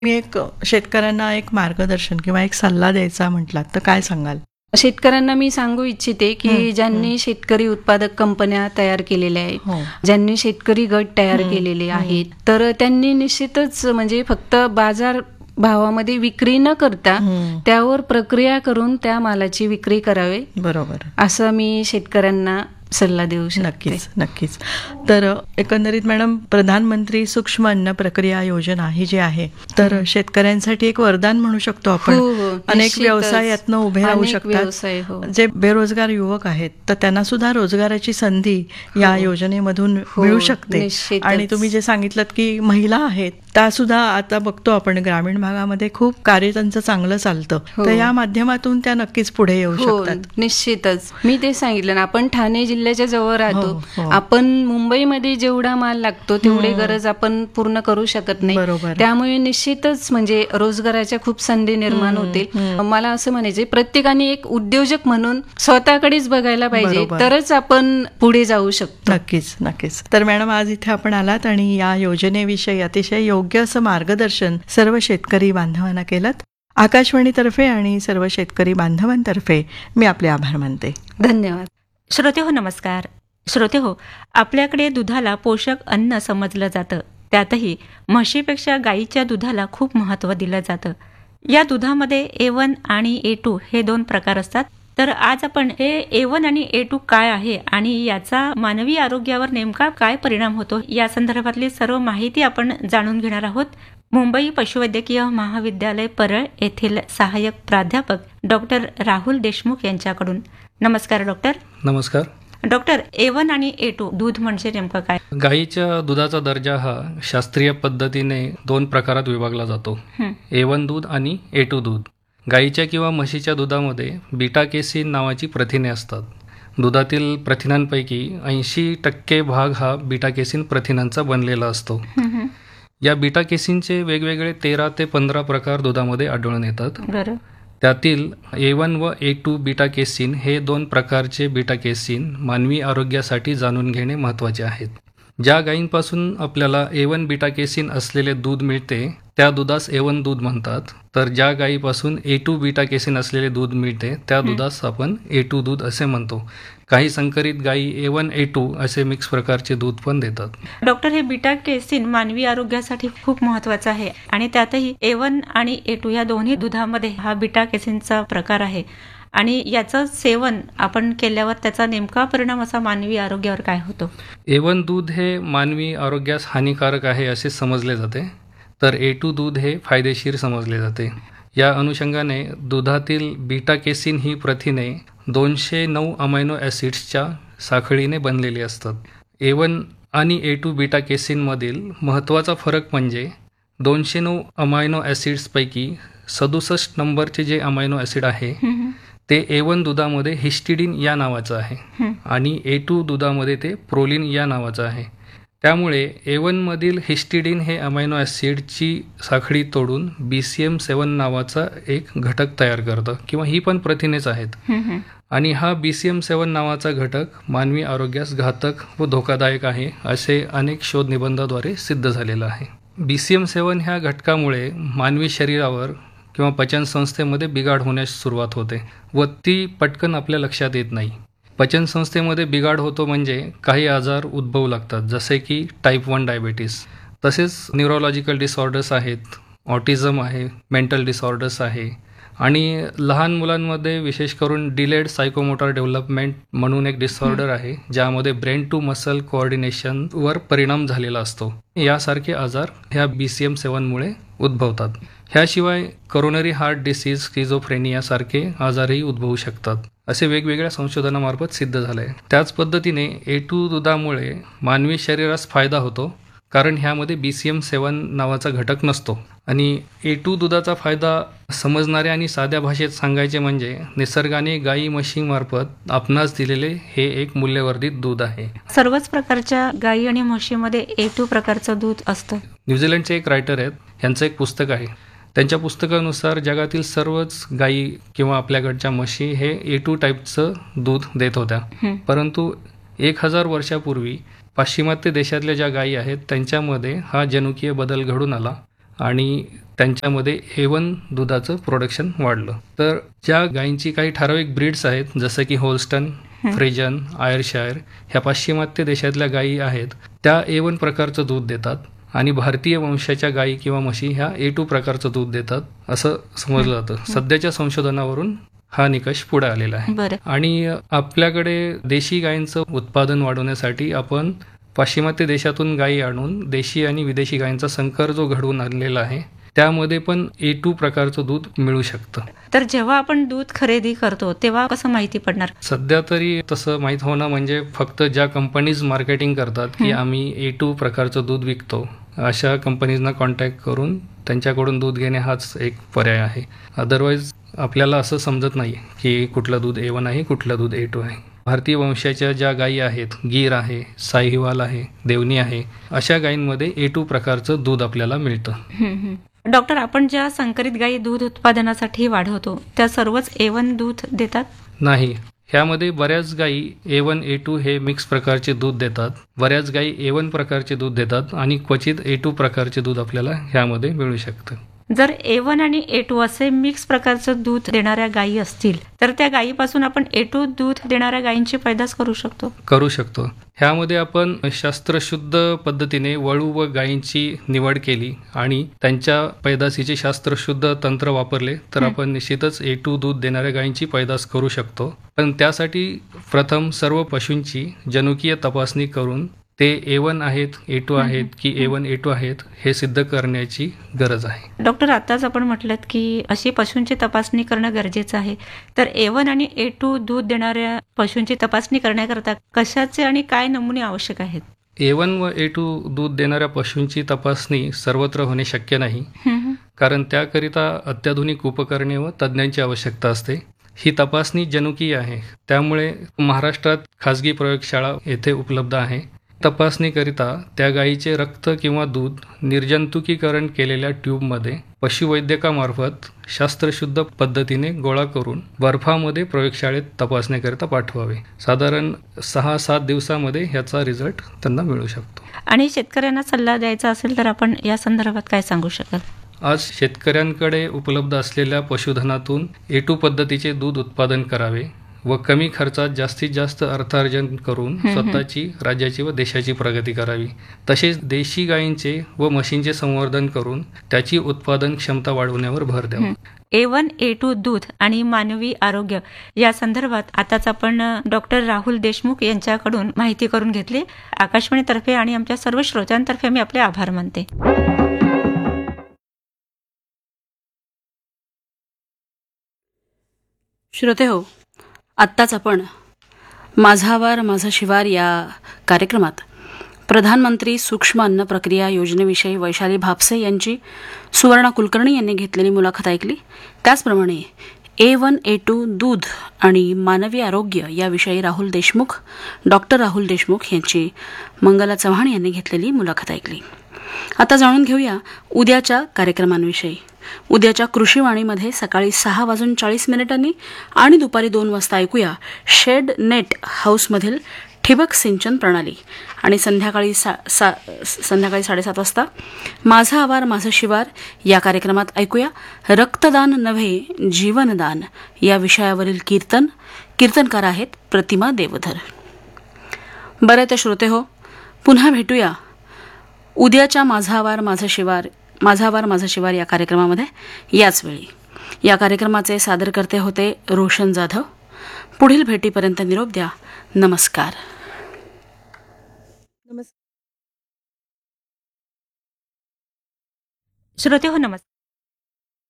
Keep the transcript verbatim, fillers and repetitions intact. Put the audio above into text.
मी एक शेतकऱ्यांना एक मार्गदर्शन किंवा एक सल्ला द्यायचा म्हटलात तर काय सांगाल? शेतकऱ्यांना मी सांगू इच्छिते की ज्यांनी शेतकरी उत्पादक कंपन्या तयार केलेल्या आहेत, हो. ज्यांनी शेतकरी गट तयार केलेले आहेत, तर त्यांनी निश्चितच म्हणजे फक्त बाजार भावामध्ये विक्री न करता त्यावर प्रक्रिया करून त्या मालाची विक्री करावी, बरोबर, असं मी शेतकऱ्यांना सल्ला देऊ शकते. नक्कीच नक्कीच. तर एकंदरीत मॅडम, प्रधानमंत्री सूक्ष्म अन्न प्रक्रिया योजना ही जी आहे तर शेतकऱ्यांसाठी एक वरदान म्हणू शकतो आपण. हो, हो, अनेक निश्चितच. व्यवसाय यातनं उभे राहू अनेक व्यवसाय, शकतात. हो. जे बेरोजगार युवक आहेत तर त्यांना सुद्धा रोजगाराची संधी या योजनेमधून हो, मिळू शकते. निश्चितच. आणि तुम्ही जे सांगितलं की महिला आहेत त्या सुद्धा आता बघतो आपण ग्रामीण भागामध्ये खूप कार्य त्यांचं चांगलं चालतं, हो. तर या माध्यमातून त्या नक्कीच पुढे येऊ हो, शकतात. निश्चितच. मी ते सांगितलं ना, आपण ठाणे जिल्ह्याच्या जवळ राहतो. हो, हो. आपण मुंबईमध्ये जेवढा माल लागतो तेवढी गरज आपण पूर्ण करू शकत नाही. बरोबर. त्यामुळे निश्चितच म्हणजे रोजगाराच्या खूप संधी निर्माण होतील. मला असं म्हणायचे, प्रत्येकाने एक उद्योजक म्हणून स्वतःकडेच बघायला पाहिजे, बरोबर. तरच आपण पुढे जाऊ शकतो. नक्कीच नक्कीच. तर मॅडम, आज इथे आपण आलात आणि या योजनेविषयी अतिशय योग्य असं मार्गदर्शन सर्व शेतकरी बांधवांना केलं. आकाशवाणीतर्फे आणि सर्व शेतकरी बांधवांतर्फे मी आपले आभार मानते. धन्यवाद. श्रोते हो, नमस्कार. श्रोते हो, आपल्याकडे दुधाला पोषक अन्न समजलं जातं, त्यातही म्हशीपेक्षा गाईच्या दुधाला खूप महत्त्व दिलं जातं. या दुधामध्ये ए वन आणि ए टू हे दोन प्रकार असतात. तर आज आपण हे ए वन आणि ए टू काय आहे आणि याचा मानवी आरोग्यावर नेमका काय परिणाम होतो या संदर्भातली सर्व माहिती आपण जाणून घेणार आहोत. मुंबई पशुवैद्यकीय महाविद्यालय परळ येथील सहाय्यक प्राध्यापक डॉक्टर राहुल देशमुख यांच्याकडून. नमस्कार डॉक्टर. नमस्कार डॉक्टर, ए वन आणि ए टू दूध म्हणजे नेमकं काय? गाईच्या दुधाचा दर्जा हा शास्त्रीय पद्धतीने दोन प्रकारात विभागला जातो, ए वन दूध आणि ए टू दूध. गाईच्या किंवा म्हशीच्या दुधामध्ये बीटा केसिन नावाची प्रथिने असतात. दुधातील प्रथिनांपैकी ऐंशी टक्के भाग हा बीटा केसिन प्रथिनांचा बनलेला असतो. या बीटा केसिनचे वेगवेगळे तेरा ते पंधरा प्रकार दुधामध्ये आढळून येतात. बरं. त्यातील ए वन व ए टू बीटा केसिन हे दोन प्रकारचे बीटा केसिन मानवी आरोग्यासाठी जाणून घेणे महत्त्वाचे आहेत. ज्या गायींपासून आपल्याला ए वन बीटा केसिन असलेले दूध मिळते त्या दुधास ए वन दूध म्हणतात, तर ज्या गायीपासून ए टू बीटा केसिन असलेले दूध मिळते त्या दुधास आपण ए टू दूध असे म्हणतो. काही संकरित गायी ए वन ए टू असे मिक्स प्रकारचे दूध पण देतात. डॉक्टर, हे बीटा केसिन मानवी आरोग्यासाठी खूप महत्वाचं आहे आणि त्यातही ए वन आणि ए टू या दोन्ही दुधामध्ये हा बीटा केसिनचा प्रकार आहे आणि याचं सेवन आपण केल्यावर त्याचा नेमका परिणाम असा मानवी आरोग्यावर काय होतो? ए वन दूध हे मानवी आरोग्यास हानिकारक आहे असे समजले जाते, तर ए टू दूध हे फायदेशीर समजले जाते. या अनुषंगाने दुधातील बीटा केसिन ही प्रथिने दोनशे नऊ अमायनो ॲसिड्सच्या साखळीने बनलेली असतात. ए वन आणि ए टू बीटा केसिनमधील महत्त्वाचा फरक म्हणजे दोनशे नऊ अमायनो ॲसिड्सपैकी सदुसष्ट नंबरचे जे अमायनो ॲसिड आहे ते ए वन दुधामध्ये हिस्टिडिन या नावाचं आहे आणि ए टू दुधामध्ये ते प्रोलिन या नावाचं आहे. त्यामुळे ए वनमधील हिस्टिडिन हे अमायनो ॲसिडची साखळी तोडून बी सी एम सेवन नावाचा एक घटक तयार करतं, किंवा ही पण प्रथिनेच आहेत. आणि हा बी सी एम सेवन नावाचा घटक मानवी आरोग्यास घातक व धोकादायक आहे असे अनेक शोध निबंधाद्वारे सिद्ध झालेलं आहे. बी सी एम सेवन ह्या घटकामुळे मानवी शरीरावर किंवा पचनसंस्थेमध्ये बिघाड होण्यास सुरुवात होते व ती पटकन आपल्या लक्षात येत नाही. पचनसंस्थेमध्ये बिघाड होतो म्हणजे काही आजार उद्भवू लागतात, जसे की टाईप वन डायबेटीस. तसेच न्यूरोलॉजिकल डिसऑर्डर्स आहेत, ऑटिझम आहे, मेंटल डिसऑर्डर्स आहे आणि लहान मुलांमध्ये विशेष करून डिलेड सायकोमोटर डेव्हलपमेंट म्हणून एक डिसऑर्डर आहे ज्यामध्ये ब्रेन टू मसल कोऑर्डिनेशनवर परिणाम झालेला असतो. यासारखे आजार ह्या बी सी एम सेवनमुळे उद्भवतात. ह्याशिवाय कोरोनरी हार्ट डिसीज, स्किझोफ्रेनिया सारखे आजारही उद्भवू शकतात असे वेगवेगळ्या संशोधनामार्फत सिद्ध झाले आहे. त्याच पद्धतीने ए टू दुधामुळे मानवी शरीरास फायदा होतो, कारण ह्यामध्ये बी सी एम सेवन नावाचा घटक नसतो. आणि ए टू दुधाचा फायदा समजणाऱ्या आणि साध्या भाषेत सांगायचे म्हणजे निसर्गाने गाई म्हशीमार्फत आपणास दिलेले हे एक मूल्यवर्धित दूध आहे. सर्वच प्रकारच्या गाई आणि म्हशीमध्ये ए टू प्रकारचं दूध असतं. न्यूझीलंडचे एक रायटर आहेत, यांचं एक पुस्तक आहे. त्यांच्या पुस्तकानुसार जगातील सर्वच गायी किंवा आपल्याकडच्या म्हशी हे ए टू टाईपचं दूध देत होत्या, परंतु एक हजार वर्षापूर्वी पाश्चिमात्य देशातल्या ज्या गायी आहेत त्यांच्यामध्ये हा जनुकीय बदल घडून आला आणि त्यांच्यामध्ये ए वन दुधाचं प्रोडक्शन वाढलं. तर ज्या गायींची काही ठराविक ब्रीड्स आहेत जसं की होल्स्टन, फ्रेजन, आयरशायर ह्या पाश्चिमात्य देशातल्या गायी आहेत, त्या ए वन प्रकारचं दूध देतात आणि भारतीय वंशाच्या गायी किंवा म्हशी ह्या ए टू प्रकारचं दूध देतात असं समजलं जातं. सध्याच्या संशोधनावरून हा निकष पुढे आलेला आहे. आणि आपल्याकडे देशी गायींचं उत्पादन वाढवण्यासाठी आपण पाश्चिमात्य देशातून गायी आणून देशी आणि विदेशी गायींचा संकर जो घडवून आणलेला आहे त्यामध्ये पण ए टू प्रकारचं दूध मिळू शकतं. तर जेव्हा आपण दूध खरेदी करतो तेव्हा कसं माहिती पडणार? सध्या तरी तसं माहीत होणं म्हणजे फक्त ज्या कंपनीज मार्केटिंग करतात की आम्ही ए टू प्रकारचं दूध विकतो अशा कंपनीजना कॉन्टॅक्ट करून त्यांच्याकडून दूध घेणे हाच एक पर्याय आहे. अदरवाईज आपल्याला असं समजत नाही की कुठलं दूध ए वन आहे कुठलं दूध ए टू आहे. भारतीय वंशाच्या ज्या गायी आहेत, गीर आहे, साहिवाल आहे, देवणी आहे, अशा गायींमध्ये ए टू प्रकारचं दूध आपल्याला मिळतं. डॉक्टर, आपण ज्या संकरित गायी दूध उत्पादनासाठी वाढवतो त्या सर्वच ए वन दूध देतात? नाही, ह्यामध्ये बऱ्याच गायी ए वन ए टू हे मिक्स प्रकारचे दूध देतात, बऱ्याच गायी ए वन प्रकारचे दूध देतात आणि क्वचित ए टू प्रकारचे दूध आपल्याला ह्यामध्ये मिळू शकतं. जर ए वन आणि ए टू असे मिक्स प्रकारचं दूध देणाऱ्या गायी असतील तर त्या गायीपासून आपण ए टू दूध देणाऱ्या गायींची पैदास करू शकतो? करू शकतो. ह्यामध्ये आपण शास्त्रशुद्ध पद्धतीने वळू व गायींची निवड केली आणि त्यांच्या पैदासीचे शास्त्रशुद्ध तंत्र वापरले तर आपण निश्चितच ए टू दूध देणाऱ्या गायींची पैदास करू शकतो. पण त्यासाठी प्रथम सर्व पशूंची जनुकीय तपासणी करून ते ए वन आहेत, ए टू आहेत की ए वन ए टू आहेत हे सिद्ध करण्याची गरज आहे. डॉक्टर, आताच आपण म्हटलं की अशी पशूंची तपासणी करणं गरजेचं आहे. तर ए वन आणि ए टू दूध देणाऱ्या पशूंची तपासणी करण्याकरता कशाचे आणि काय नमुने आवश्यक आहेत? ए वन व ए टू दूध देणाऱ्या पशूंची तपासणी सर्वत्र होणे शक्य नाही, कारण त्याकरिता अत्याधुनिक उपकरणे व तज्ज्ञांची आवश्यकता असते. ही तपासणी जनुकीय आहे, त्यामुळे महाराष्ट्रात खाजगी प्रयोगशाळा येथे उपलब्ध आहे. तपासणीकरिता त्या गायीचे रक्त किंवा दूध निर्जंतुकीकरण केलेल्या ट्यूबमध्ये पशुवैद्यकामार्फत शास्त्रशुद्ध पद्धतीने गोळा करून बर्फामध्ये प्रयोगशाळेत तपासणीकरिता पाठवावे. साधारण सहा सात दिवसामध्ये ह्याचा रिझल्ट त्यांना मिळू शकतो. आणि शेतकऱ्यांना सल्ला द्यायचा असेल तर आपण या संदर्भात काय सांगू शकाल? आज शेतकऱ्यांकडे उपलब्ध असलेल्या पशुधनातून ए टू पद्धतीचे दूध उत्पादन करावे व कमी खर्चात जास्तीत जास्त अर्थार्जन करून स्वतःची, राज्याची व देशाची प्रगती करावी. तसेच देशी गायींचे व म्हशींचे संवर्धन करून त्याची उत्पादन क्षमता वाढवण्यावर भर द्यावा. ए वन ए टू दूध आणि मानवी आरोग्य या संदर्भात आताच आपण डॉक्टर राहुल देशमुख यांच्याकडून माहिती करून घेतली. आकाशवाणीतर्फे आणि आमच्या सर्व श्रोत्यांतर्फे मी आपले आभार मानते. श्रोते हो, आत्ताच आपण माझा आवार माझा शिवार या कार्यक्रमात प्रधानमंत्री सूक्ष्म अन्न प्रक्रिया योजनेविषयी वैशाली भापसे यांची सुवर्णा कुलकर्णी यांनी घेतलेली मुलाखत ऐकली. त्याचप्रमाणे ए वन ए टू दूध आणि मानवी आरोग्य याविषयी राहुल देशमुख डॉक्टर राहुल देशमुख यांची मंगला चव्हाण यांनी घेतलेली मुलाखत ऐकली. आता जाणून घेऊया उद्याच्या कार्यक्रमांविषयी. उद्याच्या कृषीवाणीमध्ये सकाळी सहा वाजून चाळीस मिनिटांनी आणि दुपारी दोन वाजता ऐकूया शेड नेट हाऊसमधील ठिबक सिंचन प्रणाली आणि संध्याकाळी सा, सा संध्याकाळी साडेसात वाजता माझा आवार माझं शिवार या कार्यक्रमात ऐकूया रक्तदान नव्हे जीवनदान या विषयावरील कीर्तन. कीर्तनकार आहेत प्रतिमा देवधर. बरं तर श्रोते हो, पुन्हा भेटूया उद्याच्या माझा आवार माझं शिवार माझा आवार माझा शिवार या कार्यक्रमामध्ये याच वेळी. या कार्यक्रमाचे सादरकर्ते होते रोशन जाधव. पुढील भेटीपर्यंत निरोप द्या. नमस्कार. श्रोते हो, नमस्कार.